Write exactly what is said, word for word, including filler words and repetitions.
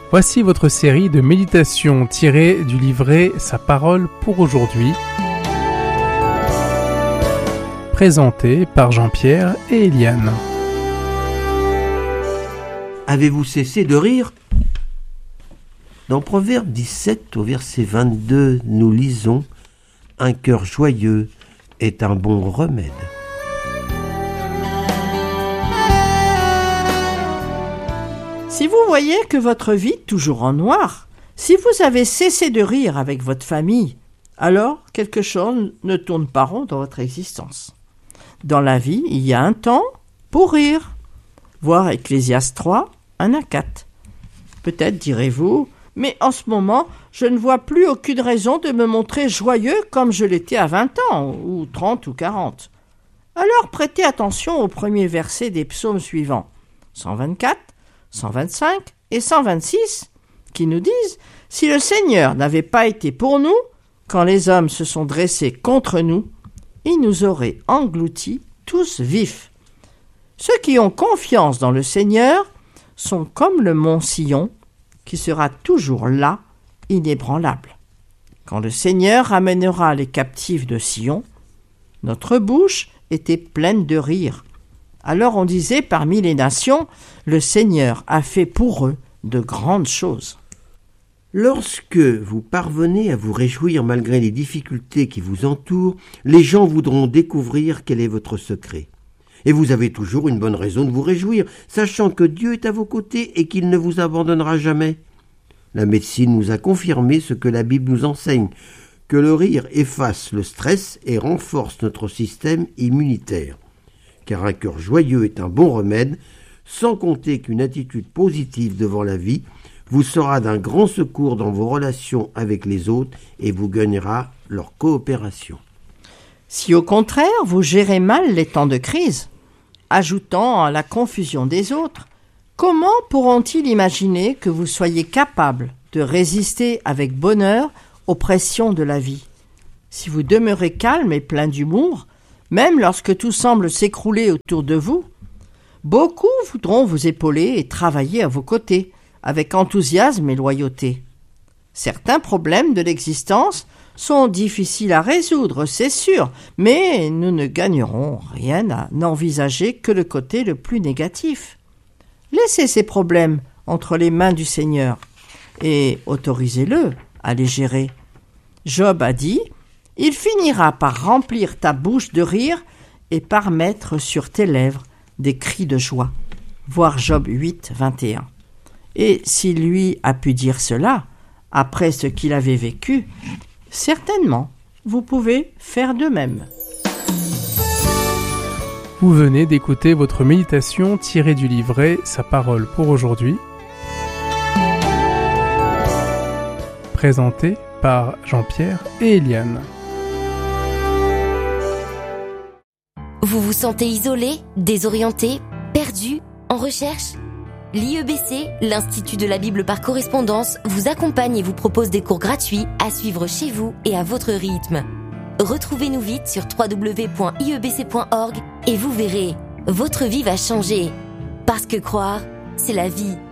Voici votre série de méditations tirées du livret Sa parole pour aujourd'hui, présentée par Jean-Pierre et Eliane. Avez-vous cessé de rire ? Dans Proverbe dix-sept, au verset vingt-deux, nous lisons « Un cœur joyeux est un bon remède ». Si vous voyez que votre vie est toujours en noir, si vous avez cessé de rire avec votre famille, alors quelque chose ne tourne pas rond dans votre existence. Dans la vie, il y a un temps pour rire. Voir Ecclésiaste trois, un à quatre. Peut-être direz-vous, mais en ce moment, je ne vois plus aucune raison de me montrer joyeux comme je l'étais à vingt ans, ou trente ou quarante. Alors prêtez attention au premier verset des psaumes suivants, cent vingt-quatre, cent vingt-cinq et cent vingt-six, qui nous disent « Si le Seigneur n'avait pas été pour nous, quand les hommes se sont dressés contre nous, il nous aurait engloutis tous vifs. Ceux qui ont confiance dans le Seigneur sont comme le mont Sion, qui sera toujours là, inébranlable. Quand le Seigneur ramènera les captifs de Sion, notre bouche était pleine de rire. Alors on disait parmi les nations, le Seigneur a fait pour eux de grandes choses. » Lorsque vous parvenez à vous réjouir malgré les difficultés qui vous entourent, les gens voudront découvrir quel est votre secret. Et vous avez toujours une bonne raison de vous réjouir, sachant que Dieu est à vos côtés et qu'il ne vous abandonnera jamais. La médecine nous a confirmé ce que la Bible nous enseigne, que le rire efface le stress et renforce notre système immunitaire. Car un cœur joyeux est un bon remède, sans compter qu'une attitude positive devant la vie vous sera d'un grand secours dans vos relations avec les autres et vous gagnera leur coopération. Si au contraire vous gérez mal les temps de crise, ajoutant à la confusion des autres, comment pourront-ils imaginer que vous soyez capable de résister avec bonheur aux pressions de la vie ? Si vous demeurez calme et plein d'humour, même lorsque tout semble s'écrouler autour de vous, beaucoup voudront vous épauler et travailler à vos côtés, avec enthousiasme et loyauté. Certains problèmes de l'existence sont difficiles à résoudre, c'est sûr, mais nous ne gagnerons rien à n'envisager que le côté le plus négatif. Laissez ces problèmes entre les mains du Seigneur et autorisez-le à les gérer. Job a dit « Il finira par remplir ta bouche de rire et par mettre sur tes lèvres des cris de joie. » Voir Job huit, vingt et un. Et s'il lui a pu dire cela, après ce qu'il avait vécu, certainement, vous pouvez faire de même. Vous venez d'écouter votre méditation tirée du livret Sa parole pour aujourd'hui, présentée par Jean-Pierre et Eliane. Vous vous sentez isolé, désorienté, perdu, en recherche ? L'I E B C, l'Institut de la Bible par correspondance, vous accompagne et vous propose des cours gratuits à suivre chez vous et à votre rythme. Retrouvez-nous vite sur w w w point i e b c point org et vous verrez, votre vie va changer. Parce que croire, c'est la vie.